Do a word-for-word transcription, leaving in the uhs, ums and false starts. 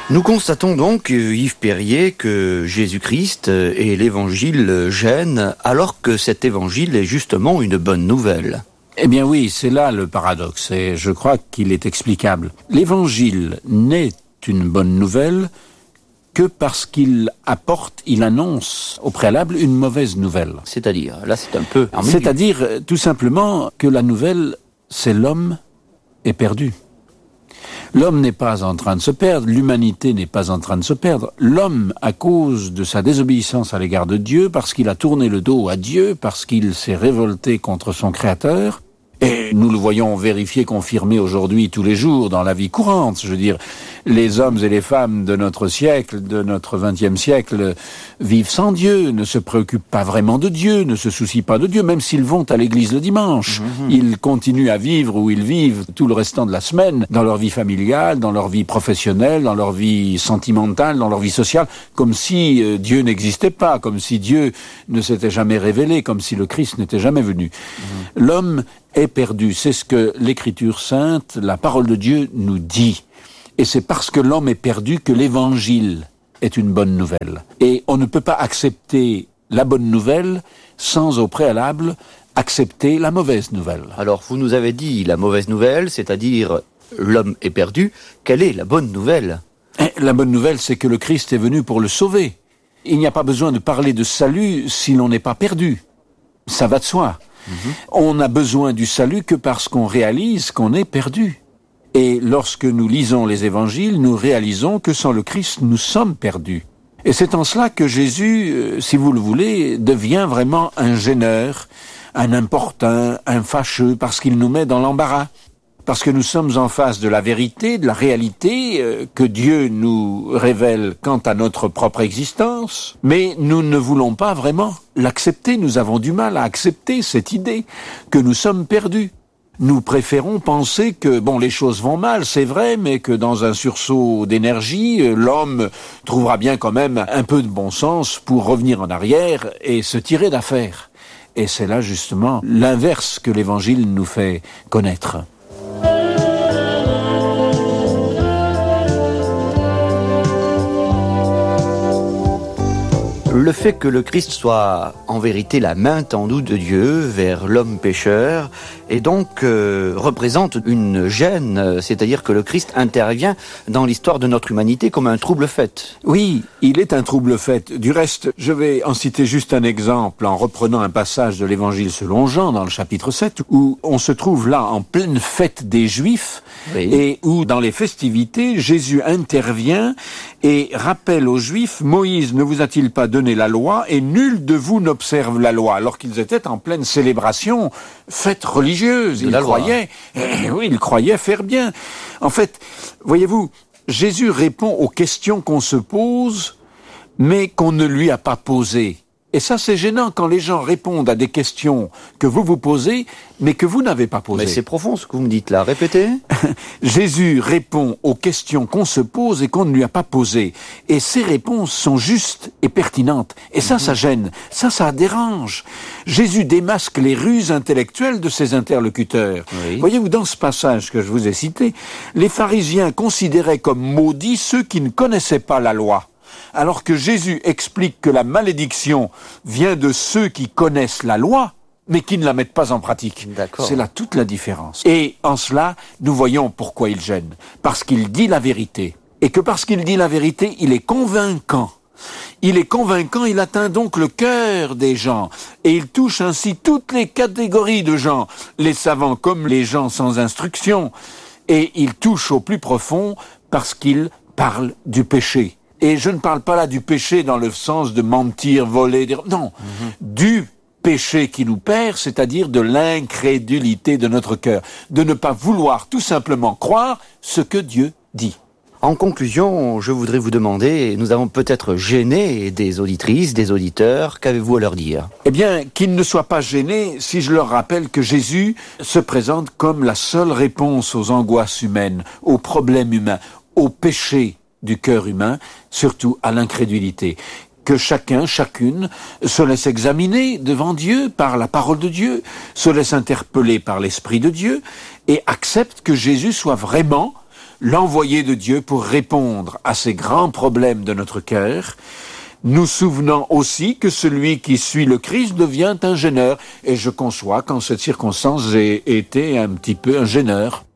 Nous constatons donc, Yves Perrier, que Jésus-Christ et l'Évangile gênent, alors que cet Évangile est justement une bonne nouvelle. Eh bien oui, c'est là le paradoxe, et je crois qu'il est explicable. L'Évangile n'est une bonne nouvelle que parce qu'il apporte, il annonce au préalable une mauvaise nouvelle. C'est-à-dire, là c'est un peu... ambigu. C'est-à-dire, tout simplement, que la nouvelle, c'est l'homme est perdu. L'homme n'est pas en train de se perdre, l'humanité n'est pas en train de se perdre. L'homme, à cause de sa désobéissance à l'égard de Dieu, parce qu'il a tourné le dos à Dieu, parce qu'il s'est révolté contre son Créateur, et nous le voyons vérifier, confirmer aujourd'hui tous les jours dans la vie courante. Je veux dire, les hommes et les femmes de notre siècle, de notre vingtième siècle, vivent sans Dieu, ne se préoccupent pas vraiment de Dieu, ne se soucient pas de Dieu, même s'ils vont à l'église le dimanche. Mmh. Ils continuent à vivre où ils vivent tout le restant de la semaine, dans leur vie familiale, dans leur vie professionnelle, dans leur vie sentimentale, dans leur vie sociale, comme si euh, Dieu n'existait pas, comme si Dieu ne s'était jamais révélé, comme si le Christ n'était jamais venu. Mmh. L'homme est perdu. C'est ce que l'Écriture sainte, la parole de Dieu nous dit. Et c'est parce que l'homme est perdu que l'Évangile est une bonne nouvelle. Et on ne peut pas accepter la bonne nouvelle sans au préalable accepter la mauvaise nouvelle. Alors, vous nous avez dit la mauvaise nouvelle, c'est-à-dire l'homme est perdu. Quelle est la bonne nouvelle ? La bonne nouvelle, c'est que le Christ est venu pour le sauver. Il n'y a pas besoin de parler de salut si l'on n'est pas perdu. Ça va de soi. Mmh. On n'a besoin du salut que parce qu'on réalise qu'on est perdu. Et lorsque nous lisons les évangiles, nous réalisons que sans le Christ, nous sommes perdus. Et c'est en cela que Jésus, euh, si vous le voulez, devient vraiment un gêneur, un importun, un fâcheux, parce qu'il nous met dans l'embarras. Parce que nous sommes en face de la vérité, de la réalité euh, que Dieu nous révèle quant à notre propre existence, mais nous ne voulons pas vraiment l'accepter. Nous avons du mal à accepter cette idée que nous sommes perdus. Nous préférons penser que, bon, les choses vont mal, c'est vrai, mais que dans un sursaut d'énergie, euh, l'homme trouvera bien quand même un peu de bon sens pour revenir en arrière et se tirer d'affaire. Et c'est là justement l'inverse que l'Évangile nous fait connaître. Le fait que le Christ soit en vérité la main tendue de Dieu vers l'homme pécheur et donc euh, représente une gêne, c'est-à-dire que le Christ intervient dans l'histoire de notre humanité comme un trouble-fête. Oui, il est un trouble-fête. Du reste, je vais en citer juste un exemple en reprenant un passage de l'Évangile selon Jean dans le chapitre sept où on se trouve là en pleine fête des Juifs oui. Et où dans les festivités, Jésus intervient et rappelle aux Juifs, Moïse ne vous a-t-il pas donné la loi et nul de vous n'observe la loi, alors qu'ils étaient en pleine célébration, fête religieuse. Ils croyaient, eh, oui, ils croyaient faire bien. En fait, voyez-vous, Jésus répond aux questions qu'on se pose, mais qu'on ne lui a pas posées. Et ça, c'est gênant quand les gens répondent à des questions que vous vous posez, mais que vous n'avez pas posées. Mais c'est profond ce que vous me dites là. Répétez. Jésus répond aux questions qu'on se pose et qu'on ne lui a pas posées. Et ces réponses sont justes et pertinentes. Et ça, mmh. ça gêne. Ça, ça dérange. Jésus démasque les ruses intellectuelles de ses interlocuteurs. Oui. Voyez-vous, dans ce passage que je vous ai cité, les pharisiens considéraient comme maudits ceux qui ne connaissaient pas la loi. Alors que Jésus explique que la malédiction vient de ceux qui connaissent la loi, mais qui ne la mettent pas en pratique. D'accord. C'est là toute la différence. Et en cela, nous voyons pourquoi il gêne. Parce qu'il dit la vérité. Et que parce qu'il dit la vérité, il est convaincant. Il est convaincant, il atteint donc le cœur des gens. Et il touche ainsi toutes les catégories de gens, les savants comme les gens sans instruction. Et il touche au plus profond parce qu'il parle du péché. Et je ne parle pas là du péché dans le sens de mentir, voler, dire... non, mm-hmm. du péché qui nous perd, c'est-à-dire de l'incrédulité de notre cœur, de ne pas vouloir tout simplement croire ce que Dieu dit. En conclusion, je voudrais vous demander, nous avons peut-être gêné des auditrices, des auditeurs, qu'avez-vous à leur dire ? Eh bien, qu'ils ne soient pas gênés si je leur rappelle que Jésus se présente comme la seule réponse aux angoisses humaines, aux problèmes humains, aux péchés du cœur humain, surtout à l'incrédulité. Que chacun, chacune, se laisse examiner devant Dieu par la parole de Dieu, se laisse interpeller par l'Esprit de Dieu et accepte que Jésus soit vraiment l'envoyé de Dieu pour répondre à ces grands problèmes de notre cœur, nous souvenant aussi que celui qui suit le Christ devient un gêneur. Et je conçois qu'en cette circonstance, j'ai été un petit peu un gêneur.